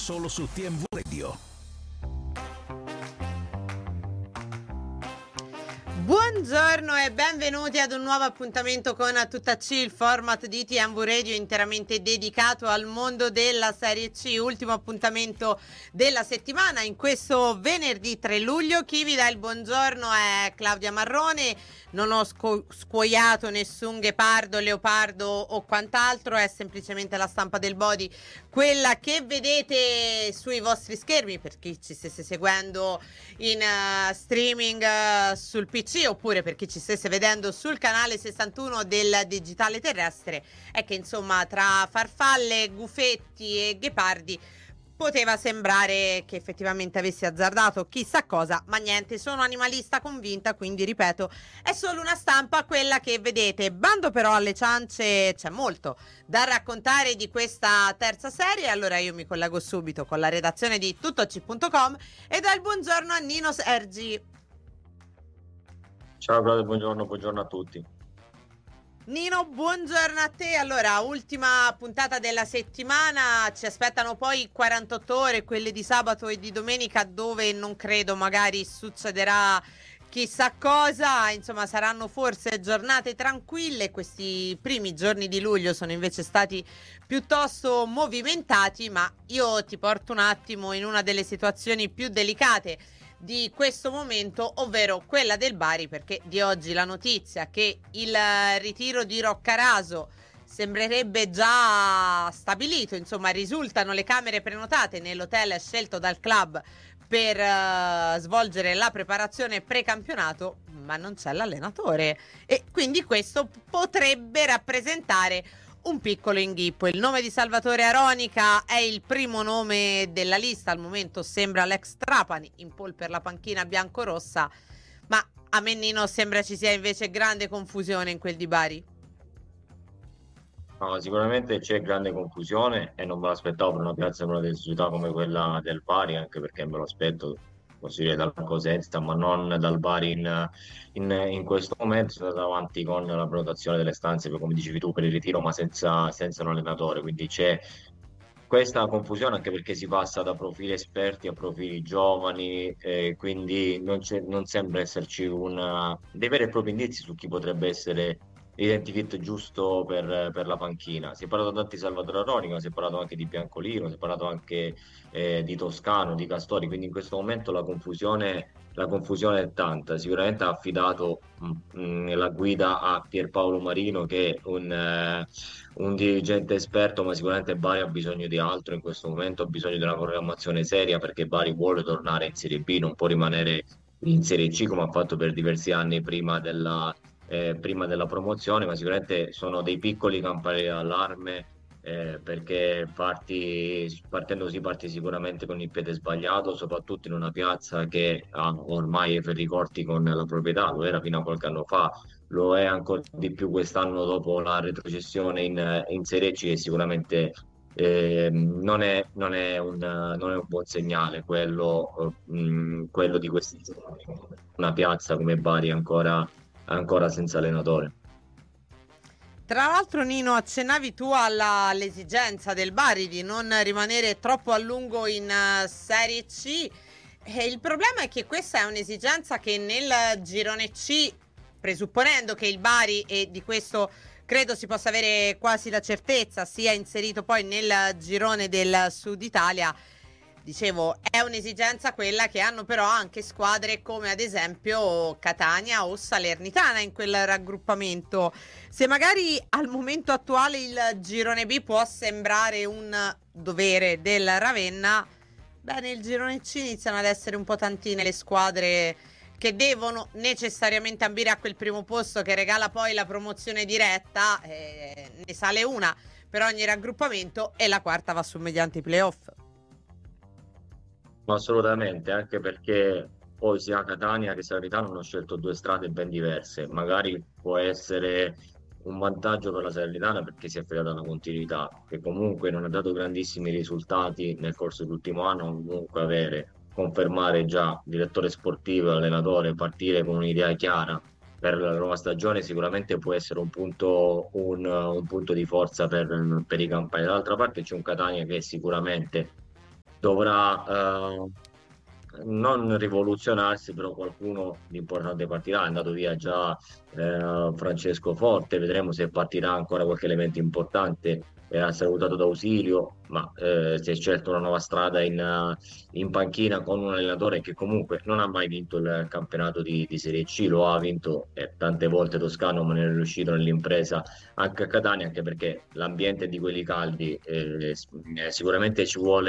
solo su TMV Radio. Buongiorno e benvenuti ad un nuovo appuntamento con A Tutta C, il format di TMV Radio interamente dedicato al mondo della Serie C. Ultimo appuntamento della settimana in questo venerdì 3 luglio. Chi vi dà il buongiorno è Claudia Marrone. Non ho scuoiato nessun ghepardo, leopardo o quant'altro, è semplicemente la stampa del body, quella che vedete sui vostri schermi per chi ci stesse seguendo in streaming sul PC, oppure per chi ci stesse vedendo sul canale 61 del digitale terrestre. È che insomma tra farfalle, gufetti e ghepardi poteva sembrare che effettivamente avessi azzardato chissà cosa, ma niente, sono animalista convinta, quindi ripeto, è solo una stampa quella che vedete. Bando però alle ciance, c'è molto da raccontare di questa terza serie, allora io mi collego subito con la redazione di tuttoc.com e do il buongiorno a Nino Sergi. Ciao Claudio, buongiorno a tutti. Nino, buongiorno a te. Allora, ultima puntata della settimana, ci aspettano poi 48 ore, quelle di sabato e di domenica, dove non credo magari succederà chissà cosa, insomma saranno forse giornate tranquille. Questi primi giorni di luglio sono invece stati piuttosto movimentati, ma io ti porto un attimo in una delle situazioni più delicate di questo momento, ovvero quella del Bari, perché di oggi la notizia che il ritiro di Roccaraso sembrerebbe già stabilito, insomma risultano le camere prenotate nell'hotel scelto dal club per svolgere la preparazione precampionato, ma non c'è l'allenatore e quindi questo potrebbe rappresentare un piccolo inghippo. Il nome di Salvatore Aronica è il primo nome della lista, al momento sembra l'ex Trapani in pole per la panchina biancorossa, ma a me Nino sembra ci sia invece grande confusione in quel di Bari. No, sicuramente c'è grande confusione e non me l'aspettavo per una piazza, per una società come quella del Bari, anche perché me lo aspetto possibile dal Cosenza, ma non dal Bari in questo momento. Sono andato avanti con la prenotazione delle stanze, come dicevi tu, per il ritiro, ma senza un allenatore, quindi c'è questa confusione anche perché si passa da profili esperti a profili giovani, quindi non sembra esserci dei veri e propri indizi su chi potrebbe essere l'identikit giusto per la panchina. Si è parlato tanto di Salvatore Aronica, si è parlato anche di Biancolino, si è parlato anche di Toscano, di Castori, quindi in questo momento la confusione è tanta. Sicuramente ha affidato la guida a Pierpaolo Marino, che è un dirigente esperto, ma sicuramente Bari ha bisogno di altro in questo momento, ha bisogno di una programmazione seria, perché Bari vuole tornare in Serie B, non può rimanere in Serie C come ha fatto per diversi anni prima della promozione, ma sicuramente sono dei piccoli campanelli d'allarme, perché partendo così parti sicuramente con il piede sbagliato, soprattutto in una piazza che ha ormai i ferri corti con la proprietà, lo era fino a qualche anno fa, lo è ancora di più quest'anno dopo la retrocessione in Serie C, e sicuramente non è un buon segnale quello di questi giorni. Una piazza come Bari ancora senza allenatore. Tra l'altro Nino, accennavi tu all'esigenza del Bari di non rimanere troppo a lungo in Serie C, e il problema è che questa è un'esigenza che nel girone C, presupponendo che il Bari, e di questo credo si possa avere quasi la certezza, sia inserito poi nel girone del Sud Italia, dicevo, è un'esigenza quella che hanno però anche squadre come ad esempio Catania o Salernitana in quel raggruppamento. Se magari al momento attuale il girone B può sembrare un dovere del Ravenna, beh, nel girone C iniziano ad essere un po' tantine le squadre che devono necessariamente ambire a quel primo posto che regala poi la promozione diretta. Ne sale una per ogni raggruppamento e la quarta va su mediante i playoff. Assolutamente, anche perché poi sia Catania che Salernitana hanno scelto due strade ben diverse. Magari può essere un vantaggio per la Salernitana perché si è affidata alla continuità, che comunque non ha dato grandissimi risultati nel corso dell'ultimo anno. Comunque confermare già direttore sportivo e allenatore, partire con un'idea chiara per la nuova stagione sicuramente può essere un punto di forza per i campani. Dall'altra parte c'è un Catania che sicuramente dovrà non rivoluzionarsi, però qualcuno di importante partirà. È andato via già Francesco Forte, vedremo se partirà ancora qualche elemento importante. Era salutato d'ausilio, ma si è scelto una nuova strada in panchina con un allenatore che comunque non ha mai vinto il campionato di Serie C, lo ha vinto tante volte Toscano, ma non è riuscito nell'impresa anche a Catania, anche perché l'ambiente è di quelli caldi, sicuramente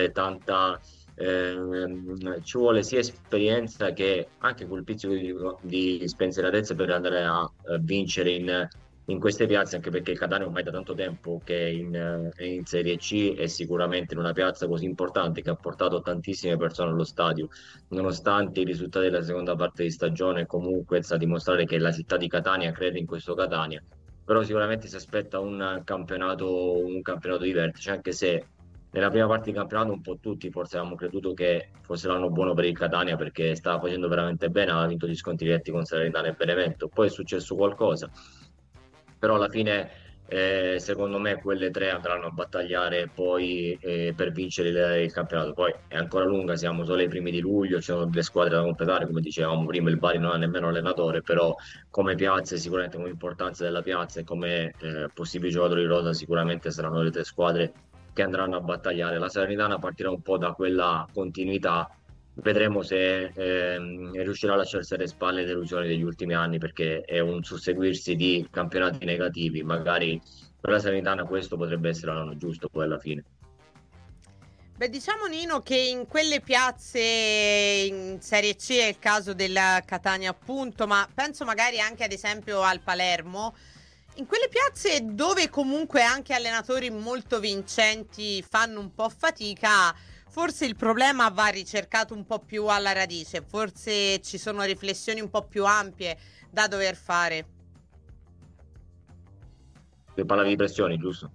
ci vuole sia esperienza che anche quel pizzico di spensieratezza per andare a vincere in queste piazze, anche perché il Catania ormai da tanto tempo che è in Serie C è sicuramente in una piazza così importante che ha portato tantissime persone allo stadio, nonostante i risultati della seconda parte di stagione, comunque sta a dimostrare che la città di Catania crede in questo Catania. Però sicuramente si aspetta un campionato di vertice, anche se nella prima parte di campionato un po' tutti forse avevamo creduto che fosse l'anno buono per il Catania perché stava facendo veramente bene, aveva vinto gli scontri diretti con Salernitana e Benevento. Poi è successo qualcosa, però alla fine secondo me quelle tre andranno a battagliare poi per vincere il campionato. Poi è ancora lunga, siamo solo ai primi di luglio, ci sono delle squadre da completare, come dicevamo prima, il Bari non ha nemmeno allenatore, però come piazze, sicuramente come importanza della piazza e come possibili giocatori di rosa sicuramente saranno le tre squadre che andranno a battagliare. La Salernitana partirà un po' da quella continuità, vedremo se riuscirà a lasciarsi alle spalle le delusioni degli ultimi anni, perché è un susseguirsi di campionati negativi. Magari per la Salernitana questo potrebbe essere l'anno giusto poi alla fine. Beh, diciamo Nino che in quelle piazze in Serie C è il caso del Catania appunto, ma penso magari anche ad esempio al Palermo. In quelle piazze dove comunque anche allenatori molto vincenti fanno un po' fatica, forse il problema va ricercato un po' più alla radice, forse ci sono riflessioni un po' più ampie da dover fare. Se parlavi di pressioni, giusto?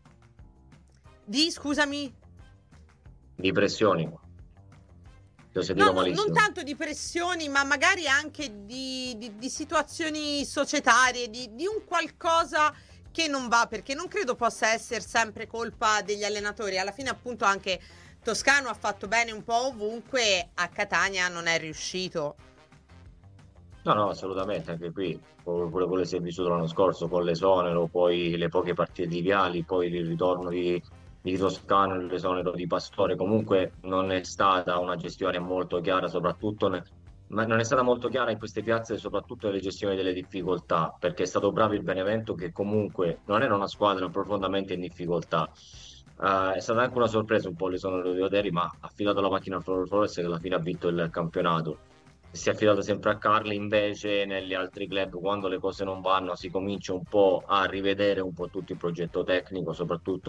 Scusami? Di pressioni, ti ho No, sentito no, non malissimo. tanto di pressioni, ma magari anche di situazioni societarie, di un qualcosa che non va, perché non credo possa essere sempre colpa degli allenatori. Alla fine, appunto, anche Toscano ha fatto bene un po' ovunque, a Catania non è riuscito. No, no, assolutamente, anche qui, pure quello che si è vissuto l'anno scorso con l'esonero, poi le poche partite di Viali, poi il ritorno di Toscano, l'esonero di Pastore, comunque non è stata una gestione molto chiara, ma non è stata molto chiara in queste piazze, soprattutto nelle gestioni delle difficoltà, perché è stato bravo il Benevento che comunque non era una squadra profondamente in difficoltà. È stata anche una sorpresa un po' l'esonero di Oderi, ma ha affidato la macchina a Floro Flores che alla fine ha vinto il campionato. Si è affidato sempre a Carli, invece negli altri club quando le cose non vanno si comincia un po' a rivedere un po' tutto il progetto tecnico, soprattutto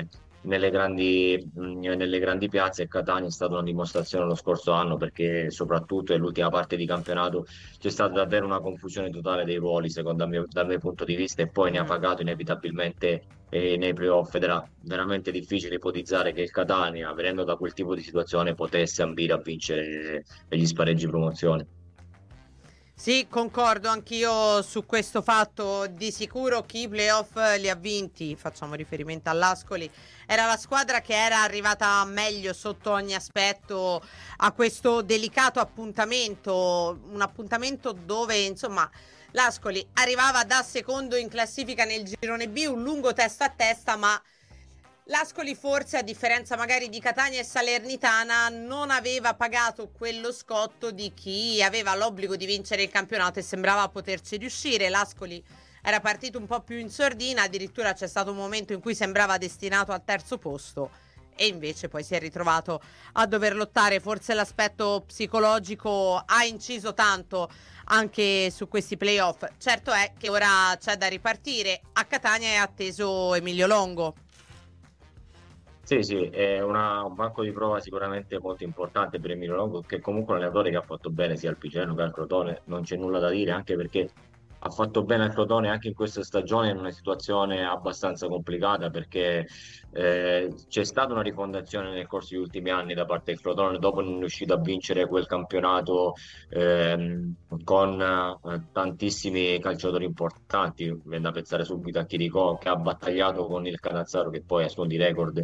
nelle grandi piazze, e Catania è stata una dimostrazione lo scorso anno, perché soprattutto nell'ultima parte di campionato c'è stata davvero una confusione totale dei ruoli secondo me, dal mio punto di vista, e poi ne ha Mhm. pagato inevitabilmente nei playoff, ed era veramente difficile ipotizzare che il Catania, venendo da quel tipo di situazione, potesse ambire a vincere gli spareggi promozione. Sì, concordo anch'io su questo fatto. Di sicuro chi i playoff li ha vinti, facciamo riferimento all'Ascoli, era la squadra che era arrivata meglio sotto ogni aspetto a questo delicato appuntamento, un appuntamento dove insomma l'Ascoli arrivava da secondo in classifica nel girone B, un lungo testa a testa, ma l'Ascoli forse, a differenza magari di Catania e Salernitana, non aveva pagato quello scotto di chi aveva l'obbligo di vincere il campionato e sembrava poterci riuscire. L'Ascoli era partito un po' più in sordina, addirittura c'è stato un momento in cui sembrava destinato al terzo posto e invece poi si è ritrovato a dover lottare. Forse l'aspetto psicologico ha inciso tanto anche su questi playoff. Certo è che ora c'è da ripartire. A Catania è atteso Emilio Longo. Sì, sì, è un banco di prova sicuramente molto importante per Emilio Longo, che comunque è un allenatore che ha fatto bene sia al Piceno che al Crotone, non c'è nulla da dire, anche perché ha fatto bene al Crotone anche in questa stagione in una situazione abbastanza complicata, perché c'è stata una rifondazione nel corso degli ultimi anni da parte del Crotone, dopo non è riuscito a vincere quel campionato con tantissimi calciatori importanti, viene da pensare subito a Chirico che ha battagliato con il Canazzaro, che poi a suon di record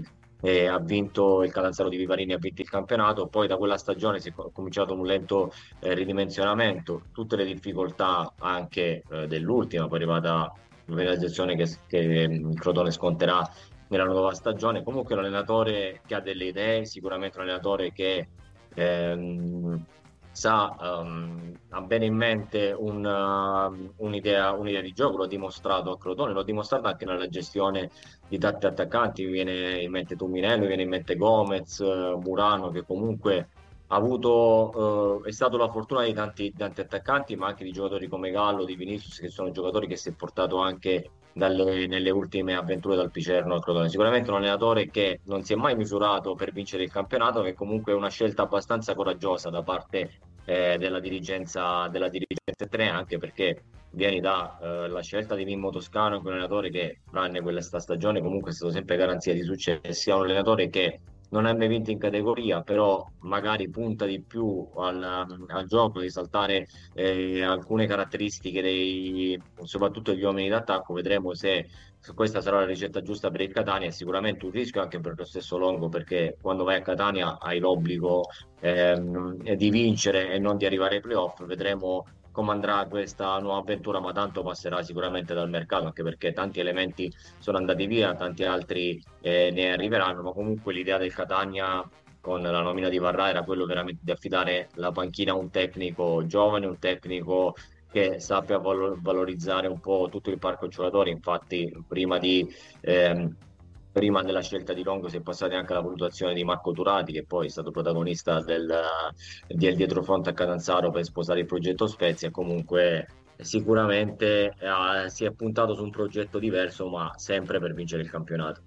ha vinto il Catanzaro di Vivarini, ha vinto il campionato. Poi da quella stagione si è cominciato un lento ridimensionamento, tutte le difficoltà anche dell'ultima, poi è arrivata una penalizzazione che il Crotone sconterà nella nuova stagione. Comunque è un allenatore che ha delle idee, sicuramente un allenatore che ehm, ha bene in mente un'idea di gioco, l'ho dimostrato a Crotone, l'ho dimostrato anche nella gestione di tanti attaccanti. Mi viene in mente Tuminello, mi viene in mente Gomez, Murano, che comunque è stato la fortuna di tanti attaccanti, ma anche di giocatori come Gallo, di Vinicius, che sono giocatori che si è portato anche nelle ultime avventure dal Picerno al Crotone. Sicuramente un allenatore che non si è mai misurato per vincere il campionato, che comunque è una scelta abbastanza coraggiosa da parte della dirigenza 3, anche perché vieni da la scelta di Mimmo Toscano, che è un allenatore che, tranne questa stagione, comunque è stato sempre garanzia di successo. È un allenatore che non ha mai vinto in categoria, però magari punta di più al gioco, di saltare alcune caratteristiche soprattutto degli uomini d'attacco. Vedremo se questa sarà la ricetta giusta per il Catania. È sicuramente un rischio anche per lo stesso Longo, perché quando vai a Catania hai l'obbligo di vincere e non di arrivare ai playoff. Vedremo come andrà questa nuova avventura, ma tanto passerà sicuramente dal mercato, anche perché tanti elementi sono andati via, tanti altri ne arriveranno, ma comunque l'idea del Catania con la nomina di Varrà era quello veramente di affidare la panchina a un tecnico giovane, un tecnico che sappia valorizzare un po' tutto il parco giocatori. Infatti ehm, prima della scelta di Longo si è passati anche alla valutazione di Marco Turati, che poi è stato protagonista del dietrofront a Catanzaro per sposare il progetto Spezia. Comunque sicuramente si è puntato su un progetto diverso, ma sempre per vincere il campionato.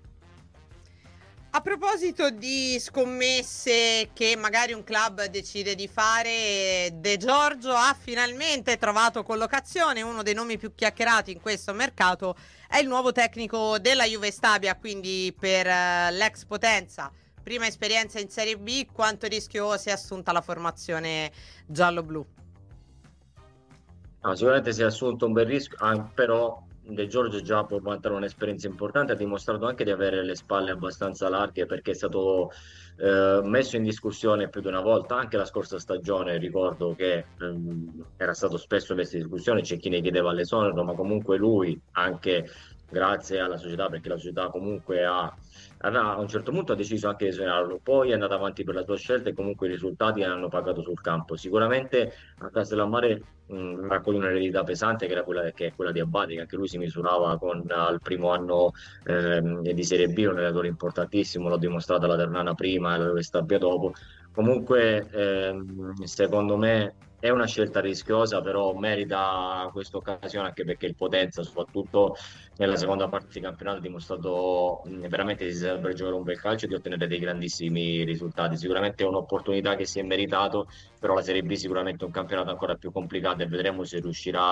A proposito di scommesse che magari un club decide di fare, De Giorgio ha finalmente trovato collocazione. Uno dei nomi più chiacchierati in questo mercato è il nuovo tecnico della Juve Stabia, quindi per l'ex Potenza. Prima esperienza in Serie B, quanto rischio si è assunta la formazione giallo-blu? No, sicuramente si è assunto un bel rischio, però De Giorgio già può vantare un'esperienza importante, ha dimostrato anche di avere le spalle abbastanza larghe, perché è stato messo in discussione più di una volta, anche la scorsa stagione. Ricordo che era stato spesso messo in discussione, c'è chi ne chiedeva l'esonero, ma comunque lui, anche grazie alla società, perché la società comunque a un certo punto ha deciso anche di esonerarlo, poi è andata avanti per la sua scelta e comunque i risultati hanno pagato sul campo. Sicuramente a Castellammare raccoglie un'eredità pesante, che è quella di Abate, che anche lui si misurava con al primo anno di Serie B, un allenatore importantissimo, l'ho dimostrato alla Ternana prima e alla Stabia dopo. Comunque secondo me è una scelta rischiosa, però merita questa occasione, anche perché il Potenza, soprattutto nella seconda parte di campionato, ha dimostrato veramente di saper giocare un bel calcio e di ottenere dei grandissimi risultati. Sicuramente è un'opportunità che si è meritato, però la Serie B sicuramente è un campionato ancora più complicato e vedremo se riuscirà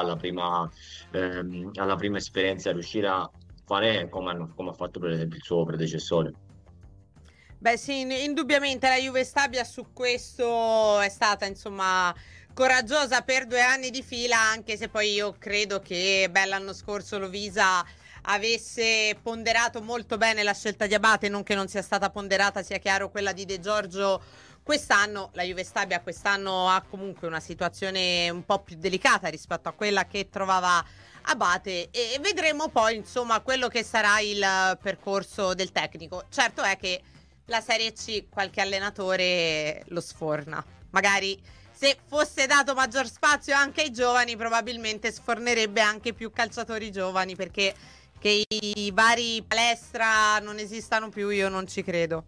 alla prima esperienza, riuscirà a fare come ha fatto per esempio il suo predecessore. Beh sì, indubbiamente la Juve Stabia su questo è stata insomma coraggiosa per 2 anni di fila, anche se poi io credo che l'anno scorso Lovisa avesse ponderato molto bene la scelta di Abate, non che non sia stata ponderata, sia chiaro, quella di De Giorgio. Quest'anno la Juve Stabia quest'anno ha comunque una situazione un po' più delicata rispetto a quella che trovava Abate, e vedremo poi insomma quello che sarà il percorso del tecnico. Certo è che la Serie C qualche allenatore lo sforna. Magari se fosse dato maggior spazio anche ai giovani, probabilmente sfornerebbe anche più calciatori giovani, perché che i vari palestra non esistano più, io non ci credo.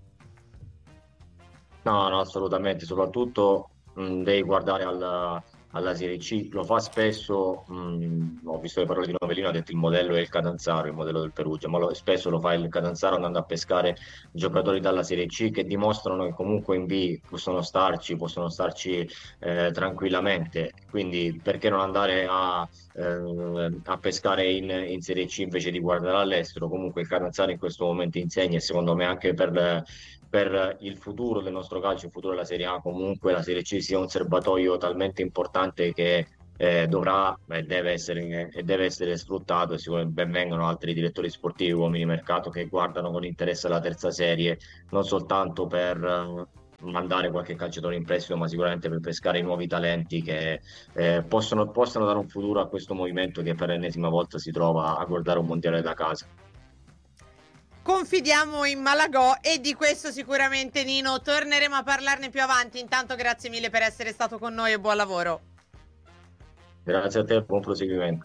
No, no, assolutamente, soprattutto devi guardare alla Serie C, lo fa spesso. Ho visto le parole di Novellino, ha detto il modello è il Catanzaro, il modello del Perugia, ma spesso lo fa il Catanzaro andando a pescare giocatori dalla Serie C che dimostrano che comunque in B possono starci tranquillamente. Quindi perché non andare a pescare in Serie C invece di guardare all'estero? Comunque il Catanzaro in questo momento insegna, e secondo me anche per il futuro del nostro calcio, il futuro della Serie A, comunque la Serie C sia un serbatoio talmente importante che dovrà e deve essere sfruttato, e sicuramente ben vengano altri direttori sportivi, uomini di mercato che guardano con interesse la terza serie, non soltanto per mandare qualche calciatore in prestito, ma sicuramente per pescare i nuovi talenti che possano dare un futuro a questo movimento che per l'ennesima volta si trova a guardare un mondiale da casa. Confidiamo in Malagò e di questo sicuramente, Nino, torneremo a parlarne più avanti. Intanto grazie mille per essere stato con noi e buon lavoro. Grazie a te, buon proseguimento.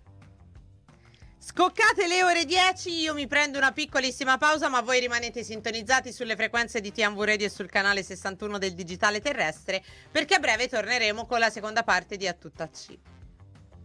Scoccate le ore 10, io mi prendo una piccolissima pausa, ma voi rimanete sintonizzati sulle frequenze di TMV Radio e sul canale 61 del digitale terrestre, perché a breve torneremo con la seconda parte di A Tutta C.